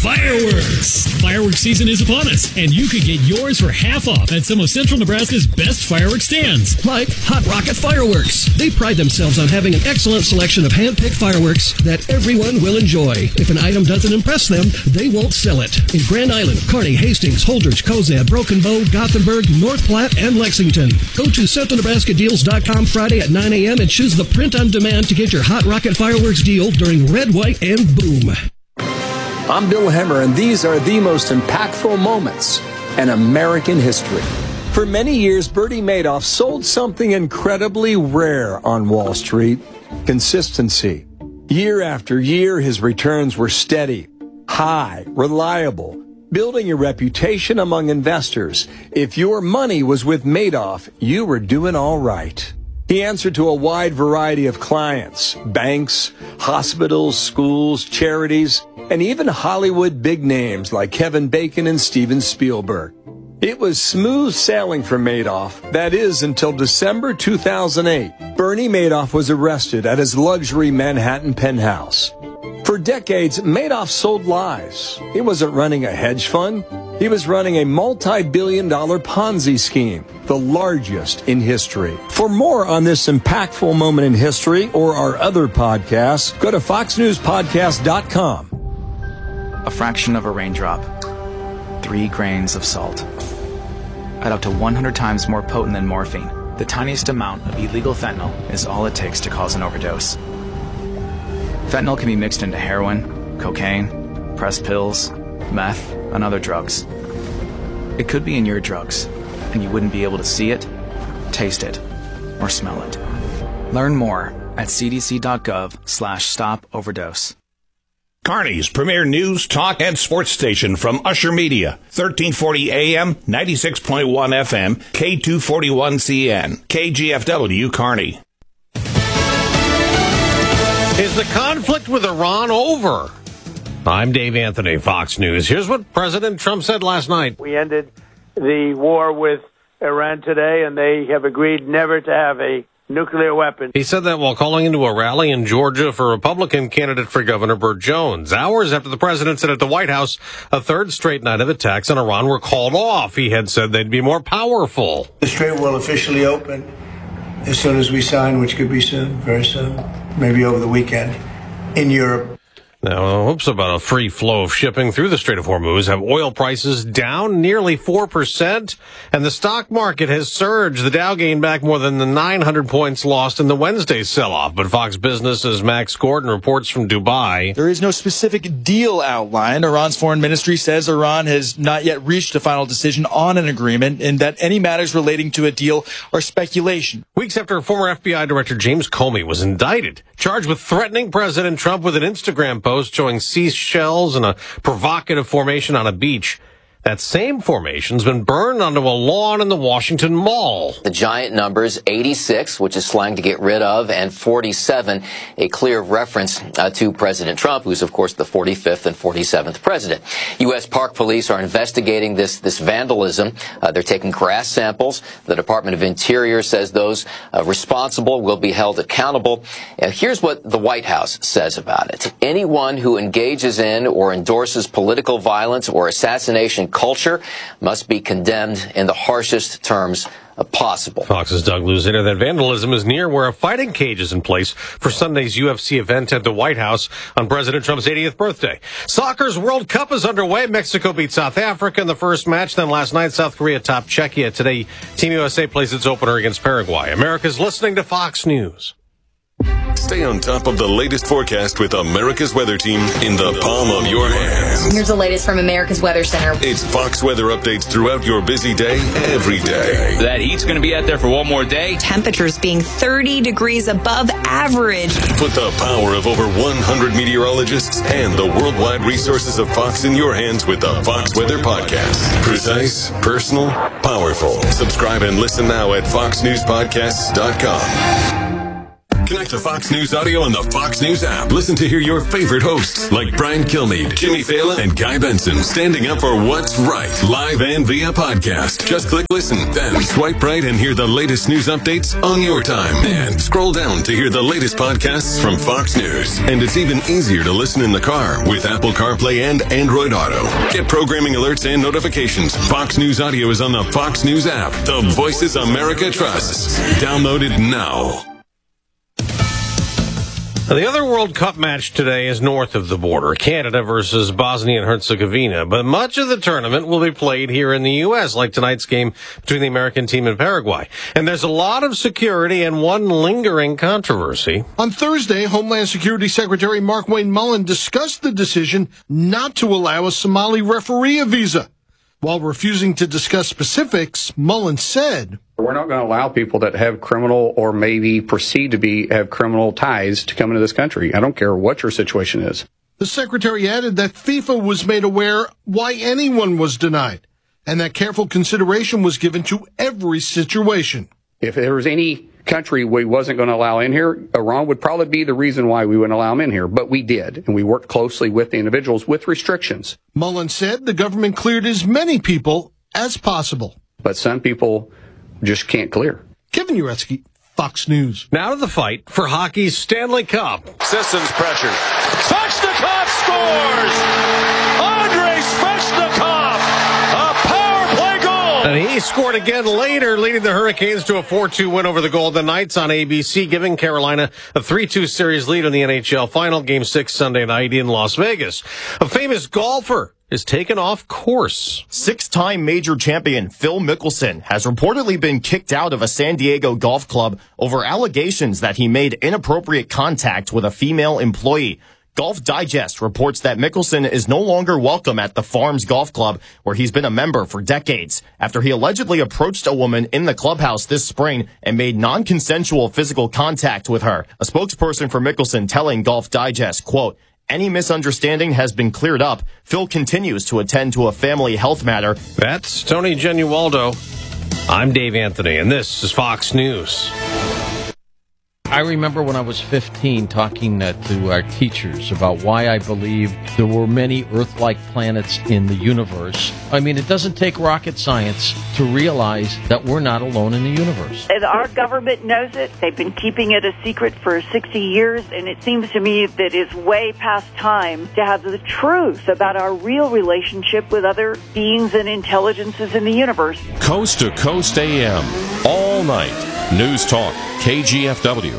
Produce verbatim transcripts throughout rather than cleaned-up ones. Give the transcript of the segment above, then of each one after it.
Fireworks! Fireworks season is upon us, and you could get yours for half off at some of Central Nebraska's best fireworks stands. Like Hot Rocket Fireworks. They pride themselves on having an excellent selection of hand-picked fireworks that everyone will enjoy. If an item doesn't impress them, they won't sell it. In Grand Island, Kearney, Hastings, Holdrege, Cozad, Broken Bow, Gothenburg, North Platte, and Lexington. Go to Central Nebraska Deals dot com Friday at nine a.m. and choose the print on demand to get your Hot Rocket Fireworks deal during Red, White, and Boom. I'm Bill Hemmer, and these are the most impactful moments in American history. For many years, Bernie Madoff sold something incredibly rare on Wall Street: consistency. Year after year, his returns were steady, high, reliable, building a reputation among investors. If your money was with Madoff, you were doing all right. He answered to a wide variety of clients: banks, hospitals, schools, charities, and even Hollywood big names like Kevin Bacon and Steven Spielberg. It was smooth sailing for Madoff. That is, until December two thousand eight. Bernie Madoff was arrested at his luxury Manhattan penthouse. For decades, Madoff sold lies. He wasn't running a hedge fund. He was running a multi-billion dollar Ponzi scheme, the largest in history. For more on this impactful moment in history or our other podcasts, go to fox news podcast dot com. A fraction of a raindrop, three grains of salt. At up to one hundred times more potent than morphine, the tiniest amount of illegal fentanyl is all it takes to cause an overdose. Fentanyl can be mixed into heroin, cocaine, pressed pills, meth, and other drugs. It could be in your drugs, and you wouldn't be able to see it, taste it, or smell it. Learn more at c d c dot gov slash stop overdose. Kearney's premier news, talk, and sports station from Usher Media. thirteen forty A M, ninety-six point one F M, K two forty-one C N, K G F W Kearney. Is the conflict with Iran over? I'm Dave Anthony, Fox News. Here's what President Trump said last night. We ended the war with Iran today, and they have agreed never to have a nuclear weapon. He said that while calling into a rally in Georgia for Republican candidate for Governor Burt Jones. Hours after the president said at the White House a third straight night of attacks on Iran were called off. He had said they'd be more powerful. The strait will officially open as soon as we sign, which could be soon, very soon, maybe over the weekend, in Europe. Now, hopes about a free flow of shipping through the Strait of Hormuz have oil prices down nearly four percent, and the stock market has surged. The Dow gained back more than the nine hundred points lost in the Wednesday sell-off. But Fox Business's Max Gordon reports from Dubai. There is no specific deal outlined. Iran's foreign ministry says Iran has not yet reached a final decision on an agreement, and that any matters relating to a deal are speculation. Weeks after former F B I Director James Comey was indicted, charged with threatening President Trump with an Instagram post showing seashells and a provocative formation on a beach. That same formation's been burned onto a lawn in the Washington Mall. The giant numbers, eighty-six, which is slang to get rid of, and forty-seven, a clear reference uh, to President Trump, who's, of course, the forty-fifth and forty-seventh president. U S Park Police are investigating this, this vandalism. Uh, they're taking grass samples. The Department of Interior says those uh, responsible will be held accountable. Uh, here's what the White House says about it. Anyone who engages in or endorses political violence or assassination culture must be condemned in the harshest terms possible. Fox's Doug Luzader. That vandalism is near where a fighting cage is in place for Sunday's U F C event at the White House on President Trump's eightieth birthday. Soccer's World Cup is underway. Mexico beat South Africa in the first match. Then last night, South Korea topped Czechia. Today, Team U S A plays its opener against Paraguay. America's listening to Fox News. Stay on top of the latest forecast with America's Weather Team in the palm of your hands. Here's the latest from America's Weather Center. It's Fox weather updates throughout your busy day, every day. That heat's going to be out there for one more day. Temperatures being thirty degrees above average. Put the power of over one hundred meteorologists and the worldwide resources of Fox in your hands with the Fox Weather Podcast. Precise, personal, powerful. Subscribe and listen now at fox news podcasts dot com. Connect to Fox News Audio on the Fox News app. Listen to hear your favorite hosts like Brian Kilmeade, Jimmy Fallon, and Guy Benson standing up for what's right, live and via podcast. Just click listen, then swipe right and hear the latest news updates on your time. And scroll down to hear the latest podcasts from Fox News. And it's even easier to listen in the car with Apple CarPlay and Android Auto. Get programming alerts and notifications. Fox News Audio is on the Fox News app. The voices America trusts. Download it now. The other World Cup match today is north of the border, Canada versus Bosnia and Herzegovina. But much of the tournament will be played here in the U S, like tonight's game between the American team and Paraguay. And there's a lot of security and one lingering controversy. On Thursday, Homeland Security Secretary Markwayne Mullin discussed the decision not to allow a Somali referee a visa. While refusing to discuss specifics, Mullin said, "We're not going to allow people that have criminal or maybe perceived to be have criminal ties to come into this country. I don't care what your situation is." The secretary added that FIFA was made aware why anyone was denied, and that careful consideration was given to every situation. If there was any country we wasn't going to allow in here, Iran would probably be the reason why we wouldn't allow them in here. But we did, and we worked closely with the individuals with restrictions. Mullin said the government cleared as many people as possible. But some people just can't clear. Kevin Uretsky, Fox News. Now to the fight for hockey's Stanley Cup. Sissons pressure. Svechnikov scores! Andrei Svechnikov! A power play goal! And he scored again later, leading the Hurricanes to a four two win over the Golden Knights on A B C, giving Carolina a three two series lead in the N H L final. Game six Sunday night in Las Vegas. A famous golfer is taken off course. Six-time major champion Phil Mickelson has reportedly been kicked out of a San Diego golf club over allegations that he made inappropriate contact with a female employee. Golf Digest reports that Mickelson is no longer welcome at the Farms Golf Club, where he's been a member for decades, after he allegedly approached a woman in the clubhouse this spring and made non-consensual physical contact with her. A spokesperson for Mickelson telling Golf Digest, quote, "Any misunderstanding has been cleared up. Phil continues to attend to a family health matter." That's Tony Genualdo. I'm Dave Anthony, and this is Fox News. I remember when I was fifteen talking uh, to our teachers about why I believed there were many Earth-like planets in the universe. I mean, it doesn't take rocket science to realize that we're not alone in the universe. And our government knows it. They've been keeping it a secret for sixty years, and it seems to me that it's way past time to have the truth about our real relationship with other beings and intelligences in the universe. Coast to Coast A M, all night. News Talk, K G F W.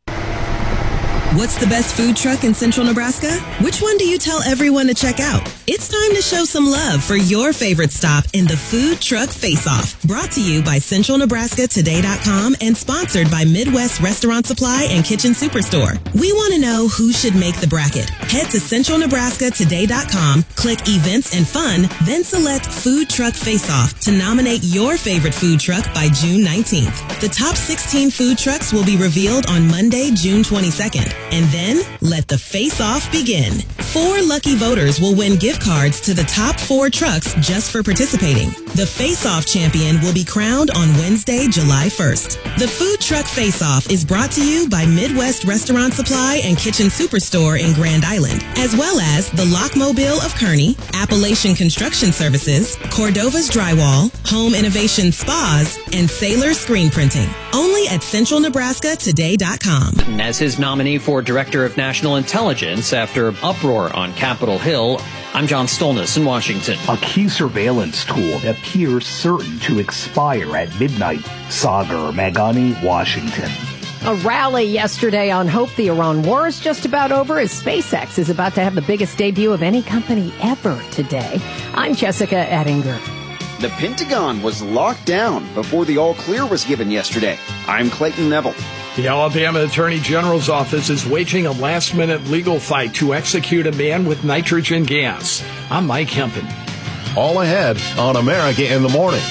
What's the best food truck in Central Nebraska? Which one do you tell everyone to check out? It's time to show some love for your favorite stop in the Food Truck Face-Off. Brought to you by Central Nebraska Today dot com and sponsored by Midwest Restaurant Supply and Kitchen Superstore. We want to know who should make the bracket. Head to Central Nebraska Today dot com, click Events and Fun, then select Food Truck Face-Off to nominate your favorite food truck by June nineteenth. The top sixteen food trucks will be revealed on Monday, June twenty-second. And then, let the face-off begin. Four lucky voters will win gift cards to the top four trucks just for participating. The face-off champion will be crowned on Wednesday, July first. The Food Truck Face-Off is brought to you by Midwest Restaurant Supply and Kitchen Superstore in Grand Island, as well as the Lockmobile of Kearney, Appalachian Construction Services, Cordova's Drywall, Home Innovation Spas, and Sailor Screen Printing. Only at Central Nebraska Today dot com. As his nominee for Director of National Intelligence after uproar on Capitol Hill, I'm John Stolness in Washington. A key surveillance tool appears certain to expire at midnight. Sagar Magani, Washington. A rally yesterday on hope the Iran war is just about over as SpaceX is about to have the biggest debut of any company ever today. I'm Jessica Ettinger. The Pentagon was locked down before the all-clear was given yesterday. I'm Clayton Neville. The Alabama Attorney General's office is waging a last-minute legal fight to execute a man with nitrogen gas. I'm Mike Hempen. All ahead on America in the Morning.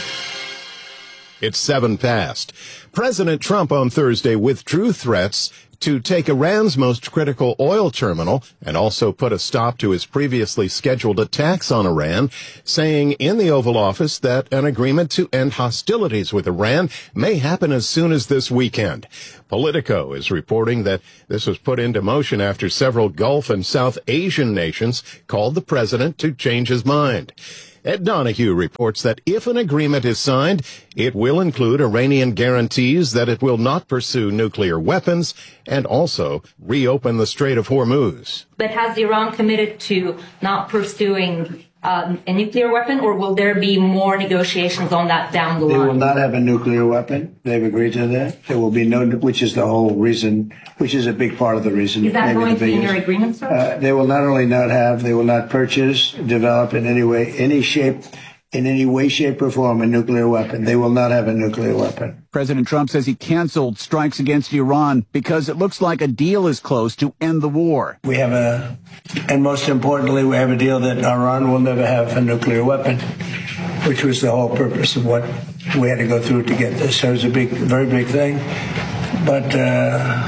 It's seven past. President Trump on Thursday withdrew threats to take Iran's most critical oil terminal and also put a stop to his previously scheduled attacks on Iran, saying in the Oval Office that an agreement to end hostilities with Iran may happen as soon as this weekend. Politico is reporting that this was put into motion after several Gulf and South Asian nations called the president to change his mind. Ed Donahue reports that if an agreement is signed, it will include Iranian guarantees that it will not pursue nuclear weapons and also reopen the Strait of Hormuz. But has Iran committed to not pursuing um, a nuclear weapon, or will there be more negotiations on that down the line? They will not have a nuclear weapon. They've agreed to that. There will be no, which is the whole reason, which is a big part of the reason. Is that going to be in your agreement, sir? Uh, they will not only not have, they will not purchase, develop in any way, any shape, in any way, shape, or form a nuclear weapon. They will not have a nuclear weapon. President Trump says he canceled strikes against Iran because it looks like a deal is close to end the war. We have a, and most importantly, we have a deal that Iran will never have a nuclear weapon, which was the whole purpose of what we had to go through to get this. So it was a big, very big thing. But uh,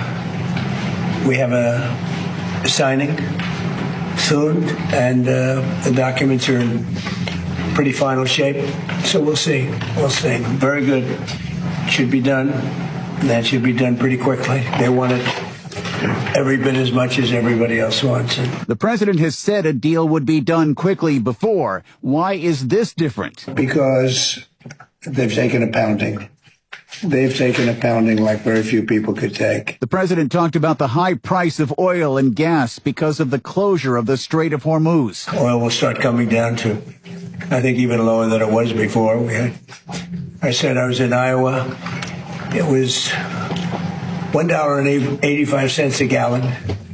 we have a signing soon, and uh, the documents are in pretty final shape. So we'll see. We'll see. Very good. Should be done. That should be done pretty quickly. They want it every bit as much as everybody else wants it. The president has said a deal would be done quickly before. Why is this different? Because they've taken a pounding. They've taken a pounding like very few people could take. The president talked about the high price of oil and gas because of the closure of the Strait of Hormuz. Oil will start coming down to, I think, even lower than it was before. We had, I said I was in Iowa. It was one dollar and eighty-five cents a gallon.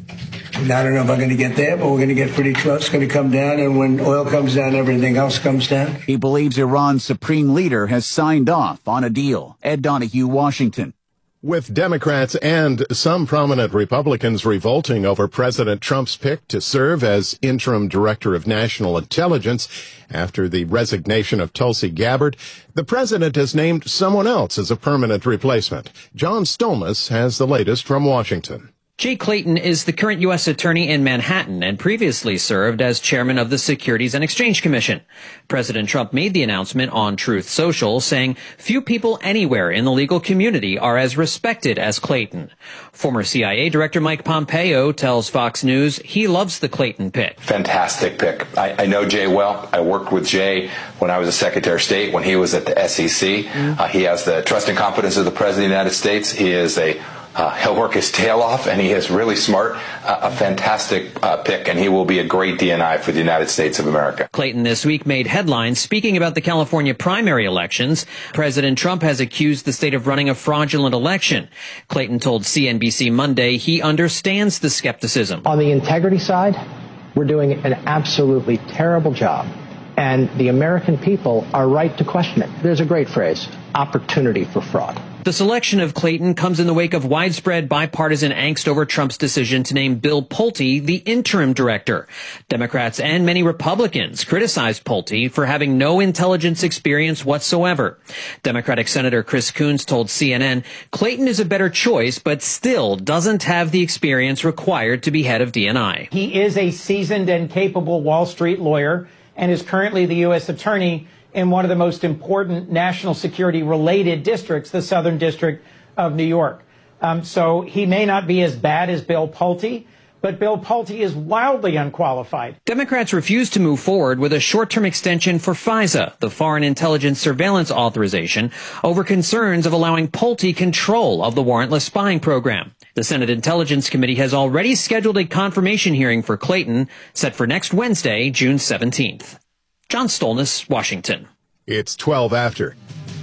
And I don't know if I'm going to get there, but we're going to get pretty close. It's going to come down, and when oil comes down, everything else comes down. He believes Iran's supreme leader has signed off on a deal. Ed Donahue, Washington. With Democrats and some prominent Republicans revolting over President Trump's pick to serve as interim director of national intelligence after the resignation of Tulsi Gabbard, the president has named someone else as a permanent replacement. John Stolnis has the latest from Washington. Jay Clayton is the current U S attorney in Manhattan and previously served as chairman of the Securities and Exchange Commission. President Trump made the announcement on Truth Social, saying few people anywhere in the legal community are as respected as Clayton. Former C I A Director Mike Pompeo tells Fox News he loves the Clayton pick. Fantastic pick. I, I know Jay well. I worked with Jay when I was a Secretary of State, when he was at the S E C. Mm-hmm. Uh, he has the trust and confidence of the President of the United States. He is a Uh, he'll work his tail off, and he is really smart, uh, a fantastic uh, pick, and he will be a great D N I for the United States of America. Clayton this week made headlines speaking about the California primary elections. President Trump has accused the state of running a fraudulent election. Clayton told C N B C Monday he understands the skepticism. On the integrity side, we're doing an absolutely terrible job, and the American people are right to question it. There's a great phrase, opportunity for fraud. The selection of Clayton comes in the wake of widespread bipartisan angst over Trump's decision to name Bill Pulte the interim director. Democrats and many Republicans criticized Pulte for having no intelligence experience whatsoever. Democratic Senator Chris Coons told C N N Clayton is a better choice, but still doesn't have the experience required to be head of D N I. He is a seasoned and capable Wall Street lawyer and is currently the U S attorney in one of the most important national security related districts, the Southern District of New York. Um, so he may not be as bad as Bill Pulte, but Bill Pulte is wildly unqualified. Democrats refused to move forward with a short-term extension for FISA, the Foreign Intelligence Surveillance Authorization, over concerns of allowing Pulte control of the warrantless spying program. The Senate Intelligence Committee has already scheduled a confirmation hearing for Clayton, set for next Wednesday, June seventeenth. John Stolnis, Washington. It's twelve after.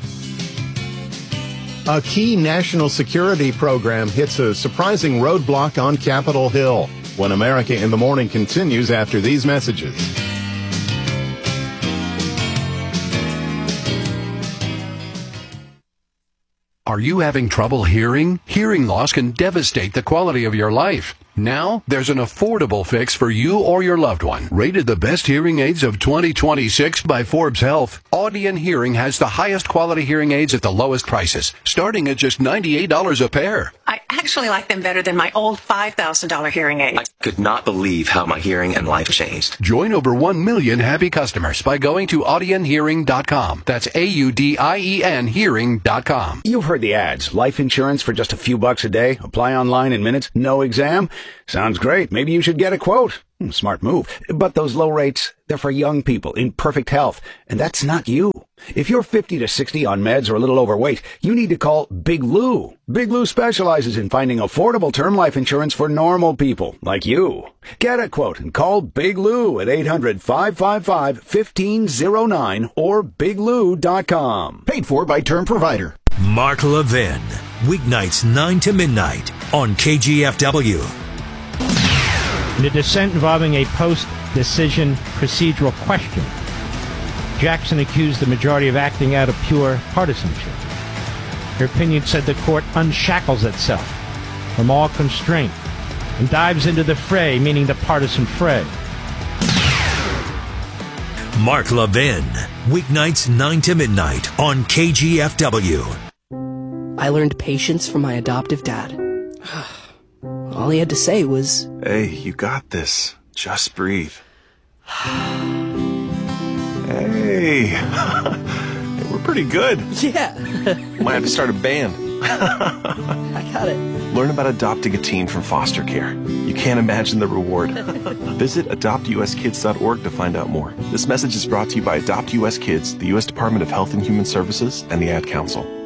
A key national security program hits a surprising roadblock on Capitol Hill. When America in the Morning continues after these messages. Are you having trouble hearing? Hearing loss can devastate the quality of your life. Now, there's an affordable fix for you or your loved one. Rated the best hearing aids of twenty twenty-six by Forbes Health, Audion Hearing has the highest quality hearing aids at the lowest prices, starting at just ninety-eight dollars a pair. I actually like them better than my old five thousand dollars hearing aid. I could not believe how my hearing and life changed. Join over one million happy customers by going to audion hearing dot com. That's A U D I E N hearing dot com. You've heard the ads. Life insurance for just a few bucks a day. Apply online in minutes. No exam. Sounds great. Maybe you should get a quote. Smart move. But those low rates, they're for young people in perfect health. And that's not you. If you're fifty to sixty on meds or a little overweight, you need to call Big Lou. Big Lou specializes in finding affordable term life insurance for normal people like you. Get a quote and call Big Lou at eight hundred, five five five, one five zero nine or big lou dot com. Paid for by Term Provider. Mark Levin, weeknights nine to midnight on K G F W. In a dissent involving a post-decision procedural question, Jackson accused the majority of acting out of pure partisanship. Her opinion said the court unshackles itself from all constraint and dives into the fray, meaning the partisan fray. Mark Levin, weeknights nine to midnight on K G F W. I learned patience from my adoptive dad. All he had to say was, "Hey, you got this. Just breathe." Hey, we're pretty good. Yeah. Might have to start a band. I got it. Learn about adopting a teen from foster care. You can't imagine the reward. Visit adopt u s kids dot org to find out more. This message is brought to you by Adopt U S Kids, the U S Department of Health and Human Services, and the Ad Council.